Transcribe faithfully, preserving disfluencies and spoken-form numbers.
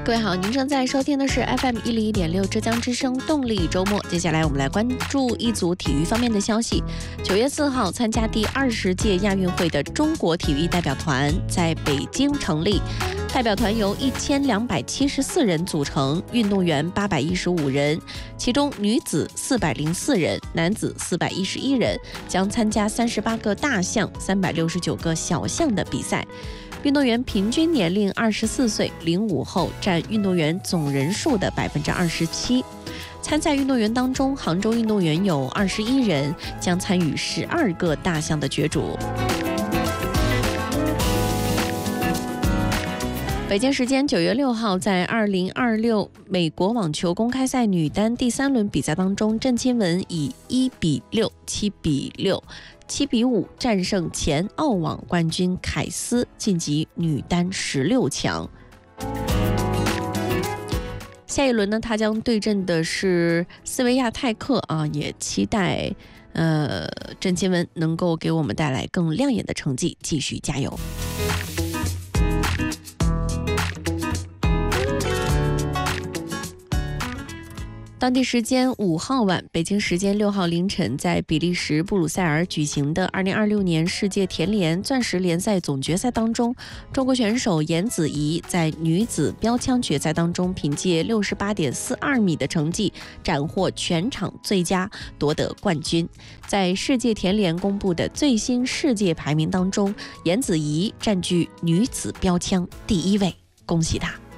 各位好，您正在收听的是 F M 一零一点六浙江之声动力周末。接下来我们来关注一组体育方面的消息。九月四号，参加第二十届亚运会的中国体育代表团在北京成立。代表团由一千两百七十四人组成，运动员八百一十五人，其中女子四百零四人，男子四百一十一人，将参加三十八个大项、三百六十九个小项的比赛。运动员平均年龄二十四岁，零五后占运动员总人数的百分之二十七。参赛运动员当中，杭州运动员有二十一人，将参与十二个大项的角逐。北京时间九月六号，在二零二六美国网球公开赛女单第三轮比赛当中，郑钦文以一比六、七比六、七比五战胜前澳网冠军凯斯，晋级女单十六强。下一轮呢，她将对阵的是斯维亚泰克啊，也期待呃郑钦文能够给我们带来更亮眼的成绩，继续加油。当地时间五号晚，北京时间六号凌晨，在比利时布鲁塞尔举行的二零二六年世界田联钻石联赛总决赛当中，中国选手颜子怡在女子标枪决赛当中，凭借六十八点四二米的成绩斩获全场最佳，夺得冠军。在世界田联公布的最新世界排名当中，颜子怡占据女子标枪第一位，恭喜她。